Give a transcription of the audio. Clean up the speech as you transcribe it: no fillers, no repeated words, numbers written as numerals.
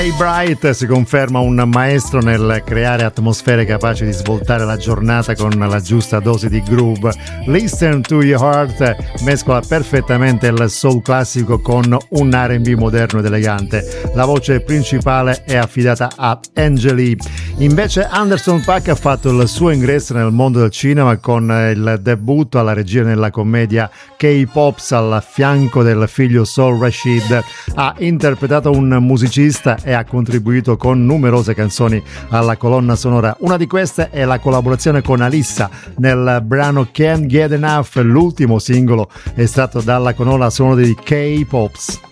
Hey Bright si conferma un maestro nel creare atmosfere capaci di svoltare la giornata con la giusta dose di groove. Listen to Your Heart mescola perfettamente il soul classico con un R&B moderno ed elegante. La voce principale è affidata a Angeli. Invece Anderson .Paak ha fatto il suo ingresso nel mondo del cinema con il debutto alla regia nella commedia K-Pops al fianco del figlio Soul Rashid. Ha interpretato un musicista e ha contribuito con numerose canzoni alla colonna sonora. Una di queste è la collaborazione con Alissa nel brano Can't Get Enough, l'ultimo singolo estratto dalla colonna sonora di K-Pops.